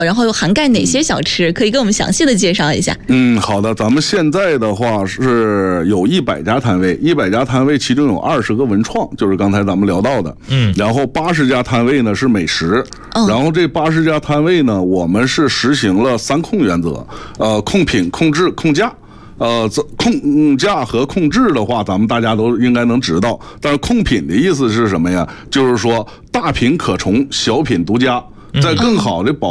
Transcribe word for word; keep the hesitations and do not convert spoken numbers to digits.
然后又涵盖哪些小吃？可以跟我们详细的介绍一下。 嗯，好的，咱们现在的话是有一百家摊位，一百家摊位其中有二十个文创，就是刚才咱们聊到的，嗯，然后八十家摊位呢是美食，哦、然后这八十家摊位呢，我们是实行了三控原则，呃，控品、控质、控价。呃，控价和控制的话，咱们大家都应该能知道。但是控品的意思是什么呀？就是说大品可重，小品独家，在更好的保